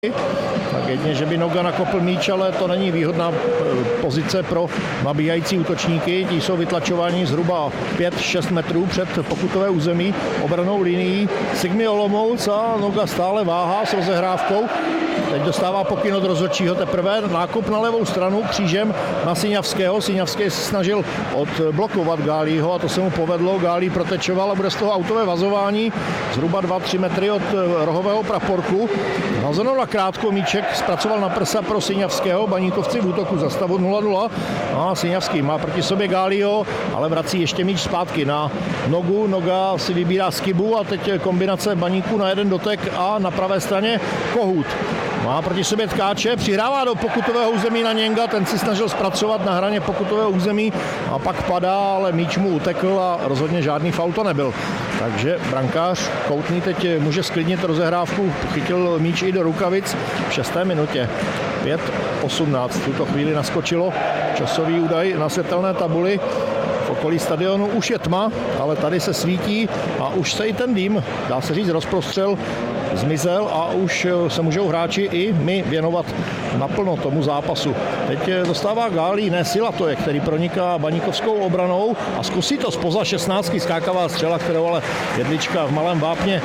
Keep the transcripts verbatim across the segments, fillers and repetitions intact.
Tak jedně, že by noga nakopl míč, ale to není výhodná pozice pro nabíhající útočníky. Ti jsou vytlačováni zhruba pět šest metrů před pokutové území obranou linií. Sigmy Olomouc a noga stále váhá s rozehrávkou. Teď dostává pokyn od rozhodčího teprve. Nákup na levou stranu křížem na Syňavského. Syňavský se snažil odblokovat Gálího a to se mu povedlo. Gálí protečoval a bude z toho autové vazování zhruba dva tři metry od rohového praporku. Hazeno na krátko, míček zpracoval na prsa pro Syňavského. Baníkovci v útoku za stavu nula nula. A Syňavský má proti sobě Gálího, ale vrací ještě míč zpátky na nogu. Noga si vybírá Skibu a teď kombinace Baníku na jeden dotek a na pravé straně Kohut. Má proti sobě Tkáče, přihrává do pokutového území na Něnga, ten si snažil zpracovat na hraně pokutového území a pak padá, ale míč mu utekl a rozhodně žádný faul to nebyl. Takže brankář Koutný teď může sklidnit rozehrávku, chytil míč i do rukavic v šesté minutě. pět osmnáct v tuto chvíli naskočilo časový údaj na světelné tabuli. V okolí stadionu už je tma, ale tady se svítí a už se i ten dým, dá se říct, rozprostřel, zmizel a už se můžou hráči i my věnovat naplno tomu zápasu. Teď dostává Gálí, ne Sila to je, který proniká baníkovskou obranou a zkusí to spoza šestnáctky, skákavá střela, kterou ale Jedlička v malém vápně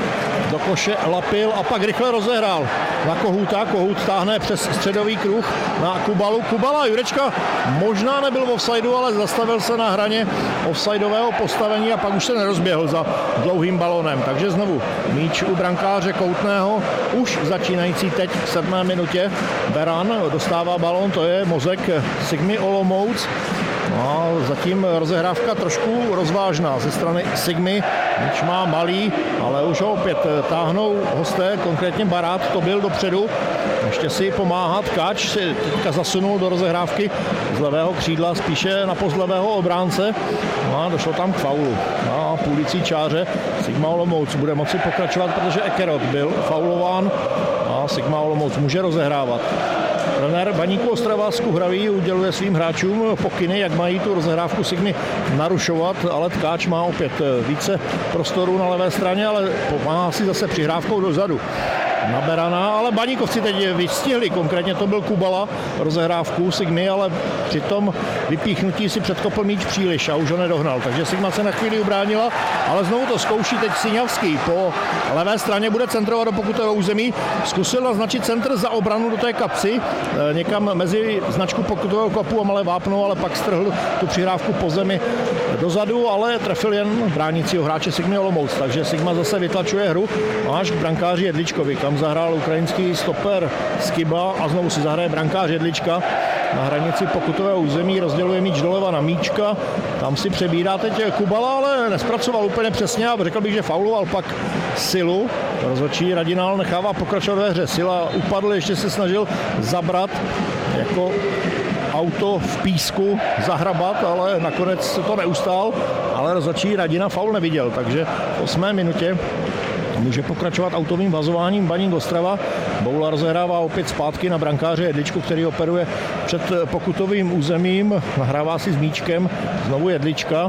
do koše lapil a pak rychle rozehrál na Kohouta. Kohout táhne přes středový kruh na Kubalu. Kubala, Jurečka možná nebyl v offsideu, ale zastavil se na hraně offsideového postavení a pak už se nerozběhl za dlouhým balónem. Takže znovu míč u brankáře Koutného, už začínající teď v sedmé minutě. Beran dostává balón, to je mozek Sigmy Olomouc. No, zatím rozehrávka trošku rozvážná ze strany Sigmy. Míč má malý, ale už ho opět táhnou hosté, konkrétně Barát, to byl dopředu. Ještě si pomáhá Tkáč, si teďka zasunul do rozehrávky z levého křídla, spíše na post levého obránce. No a došlo tam k faulu. Na půlicí čáře Sigma Olomouc bude moci pokračovat, protože Ekerot byl faulován a Sigma Olomouc může rozehrávat. Trenér Baníku Ostrava Skuhravý uděluje svým hráčům pokyny, jak mají tu rozehrávku Sigmy narušovat, ale Tkáč má opět více prostoru na levé straně, ale pomáhá si zase přihrávkou dozadu na Berana, ale Baníkovci teď vystihli, konkrétně to byl Kubala, rozehrávku Sigmy, ale při tom vypíchnutí si předkopl míč příliš a už ho nedohnal, takže Sigma se na chvíli ubránila, ale znovu to zkouší teď Syňavský, po levé straně bude centrovat do pokutového území, zkusil naznačit centr za obranu do té kapsy, někam mezi značku pokutového kopu a malé vápno, ale pak strhl tu přihrávku po zemi dozadu, ale trefil jen bránícího hráče Sigmy Olomouc, takže Sigma zase vytlačuje hru až k brankáři Jedličkovi, kam zahrál ukrajinský stoper Skiba a znovu si zahraje brankář Jedlička na hranici pokutového území, rozděluje míč doleva na Míčka, tam si přebírá teď Kubala, ale nespracoval úplně přesně a řekl bych, že fauloval pak Silu. Rozhodčí Radinál nechává pokračovat ve hře. Sila upadl, ještě se snažil zabrat jako auto v písku zahrabat, ale nakonec to neustál, ale rozhodčí Radina faul neviděl, takže v osmé minutě může pokračovat autovým vazováním Baník Ostrava. Boula rozehrává opět zpátky na brankáře Jedličku, který operuje před pokutovým územím. Nahrává si s míčkem znovu Jedlička.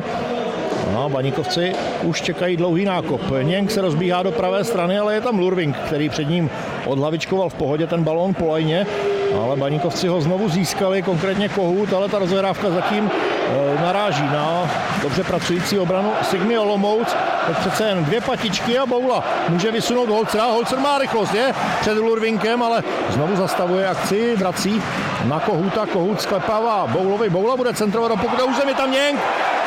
No, Baníkovci už čekají dlouhý nákop. Něnk se rozbíhá do pravé strany, ale je tam Lurving, který před ním odhlavičkoval v pohodě ten balón po lajně. Ale Baníkovci ho znovu získali, konkrétně Kohout, ale ta rozehrávka zatím e, naráží na dobře pracující obranu Sigmy Olomouc. Teď přece jen dvě patičky a Boula může vysunout Holcera. Holcer má rychlost, je před Lurvinkem, ale znovu zastavuje akci, vrací na Kohouta. Kohout sklepává Boulovi. Boula bude centrovat do pokutového území, tam Něnk.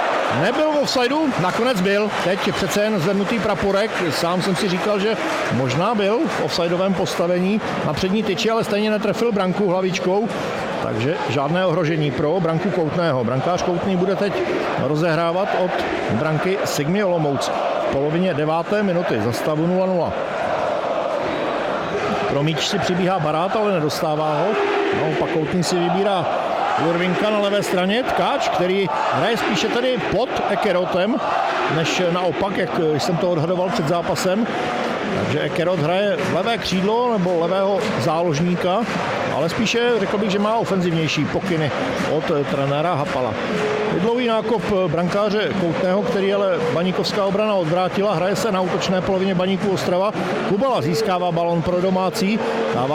Nebyl v offsideu, nakonec byl. Teď přece jen zvednutý praporek. Sám jsem si říkal, že možná byl v offsideovém postavení na přední tyči, ale stejně netrefil branku hlavičkou. Takže žádné ohrožení pro branku Koutného. Brankář Koutný bude teď rozehrávat od branky Sigmy Olomouc v polovině deváté minuty za stavu nula nula. Pro míč si přibíhá Barát, ale nedostává ho. No, pak Koutný si vybírá Lurvinka na levé straně, Tkáč, který hraje spíše tady pod Ekerotem, než naopak, jak jsem to odhadoval před zápasem. Takže Ekerot hraje levé křídlo nebo levého záložníka, ale spíše řekl bych, že má ofenzivnější pokyny od trenéra Hapala. Dlouhý nákop brankáře Koutného, který ale baníkovská obrana odvrátila, hraje se na útočné polovině Baníku Ostrava. Kubala získává balon pro domácí, dává